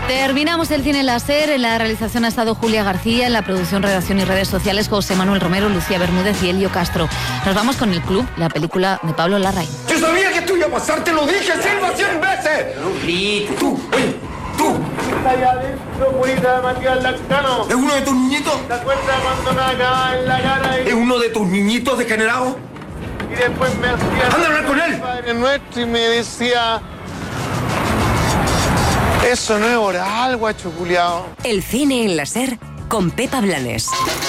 Terminamos el cine láser. En la realización ha estado Julia García, en la producción, redacción y redes sociales José Manuel Romero, Lucía Bermúdez y Elio Castro. Nos vamos con El Club, la película de Pablo Larraín. Yo sabía que esto iba a pasar, te lo dije, Silva, 100 veces. Tú, oye, tú. Está allá adentro, purita de Matías Lactano. ¿Es uno de tus niñitos? ¿Te acuerdas cuando me acababa en la cara ¿Es uno de tus niñitos degenerados? y después me hacía... ¡Anda a hablar con él! Padre Nuestro y me decía... Eso no es oral, guacho culiao. El cine en la SER con Pepa Blanes.